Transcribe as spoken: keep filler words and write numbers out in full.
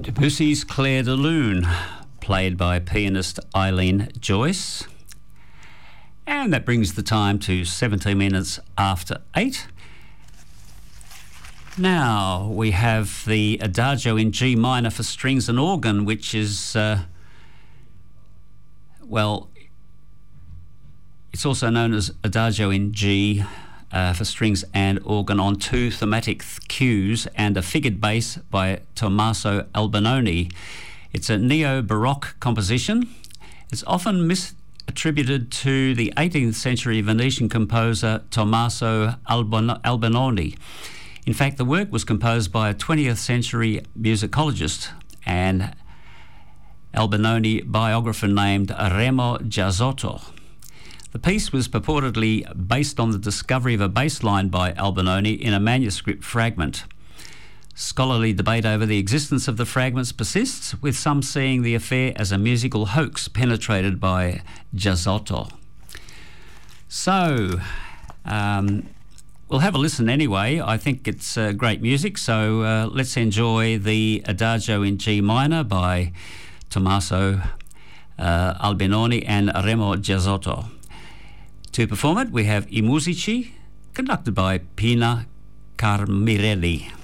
Debussy's Clair de Lune, played by pianist Eileen Joyce. And that brings the time to seventeen minutes after eight. Now we have the Adagio in G minor for strings and organ, which is, uh, well, it's also known as Adagio in G uh, for strings and organ on two thematic th- cues and a figured bass by Tommaso Albinoni. It's a neo-Baroque composition. It's often misattributed to the eighteenth century Venetian composer Tommaso Albin- Albinoni. In fact, the work was composed by a twentieth century musicologist and Albinoni biographer named Remo Giazzotto. The piece was purportedly based on the discovery of a bass line by Albinoni in a manuscript fragment. Scholarly debate over the existence of the fragments persists, with some seeing the affair as a musical hoax penetrated by Giazzotto. So, um, we'll have a listen anyway. I think it's uh, great music, so uh, let's enjoy the Adagio in G minor by Tommaso uh, Albinoni and Remo Giazzotto. To perform it, we have I Musici, conducted by Pina Carmirelli.